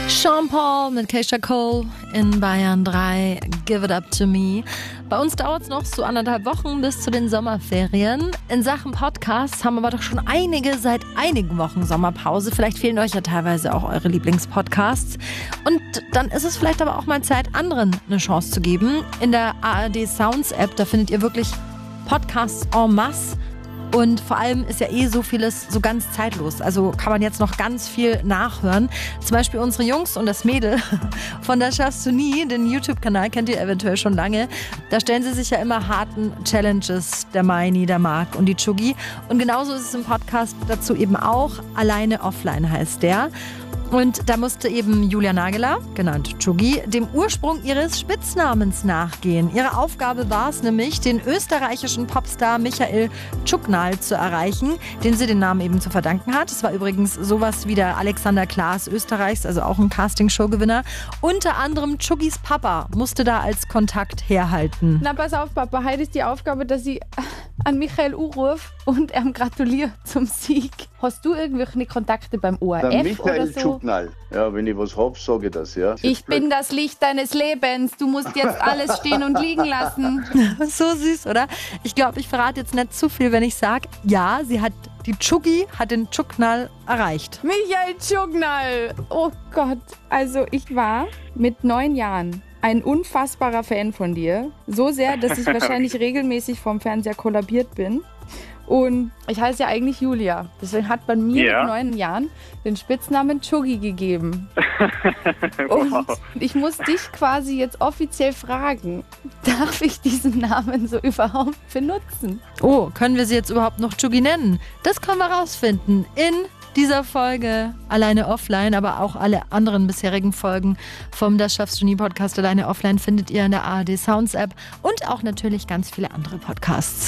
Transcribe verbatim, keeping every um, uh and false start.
Sean Paul mit Keisha Cole in Bayern drei, Give It Up To Me. Bei uns dauert es noch so anderthalb Wochen bis zu den Sommerferien. In Sachen Podcasts haben aber doch schon einige seit einigen Wochen Sommerpause. Vielleicht fehlen euch ja teilweise auch eure Lieblingspodcasts. Und dann ist es vielleicht aber auch mal Zeit, anderen eine Chance zu geben. In der A R D Sounds App, da findet ihr wirklich Podcasts en masse. Und vor allem ist ja eh so vieles so ganz zeitlos. Also kann man jetzt noch ganz viel nachhören. Zum Beispiel unsere Jungs und das Mädel von Das schaffst du nie. Den YouTube-Kanal kennt ihr eventuell schon lange. Da stellen sie sich ja immer harten Challenges. Der Maini, der Marc und die Chugi. Und genauso ist es im Podcast dazu eben auch. Alleine offline heißt der. Und da musste eben Julia Nageler, genannt Chugi, dem Ursprung ihres Spitznamens nachgehen. Ihre Aufgabe war es nämlich, den österreichischen Popstar Michael Tschuknal zu erreichen, dem sie den Namen eben zu verdanken hat. Es war übrigens sowas wie der Alexander Klaas Österreichs, also auch ein Castingshow-Gewinner. Unter anderem Chugis Papa musste da als Kontakt herhalten. Na, pass auf, Papa, heute ist die Aufgabe, dass ich an Michael anrufe und ihm gratuliere zum Sieg. Hast du irgendwelche Kontakte beim O R F der Michael oder so? Tschuknal. Ja, wenn ich was hab, sage ich das, ja. Ich bin das Licht deines Lebens. Du musst jetzt alles stehen und liegen lassen. So süß, oder? Ich glaube, ich verrate jetzt nicht zu viel, wenn ich sage, ja, sie hat, die Chugi hat den Tschuknal erreicht. Michael Tschuknal! Oh Gott. Also ich war mit neun Jahren ein unfassbarer Fan von dir. So sehr, dass ich wahrscheinlich regelmäßig vorm Fernseher kollabiert bin. Und ich heiße ja eigentlich Julia. Deswegen hat man mir Ja. mit neun Jahren den Spitznamen Chugi gegeben. Und Wow. ich muss dich quasi jetzt offiziell fragen, darf ich diesen Namen so überhaupt benutzen? Oh, können wir sie jetzt überhaupt noch Chugi nennen? Das können wir rausfinden in dieser Folge Alleine Offline, aber auch alle anderen bisherigen Folgen vom Das schaffst du nie Podcast Alleine Offline findet ihr in der A R D Sounds App und auch natürlich ganz viele andere Podcasts.